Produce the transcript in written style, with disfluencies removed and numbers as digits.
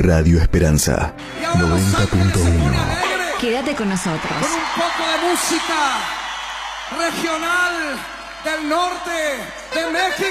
Radio Esperanza 90.1. Quédate con nosotros. Con un poco de música regional del norte de México.